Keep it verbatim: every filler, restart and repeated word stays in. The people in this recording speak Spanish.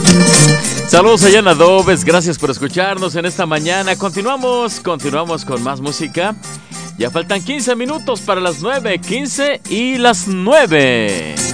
Saludos allá en Adobes, gracias por escucharnos en esta mañana. Continuamos, continuamos con más música. Ya faltan quince minutos para las nueve, quince y las nueve.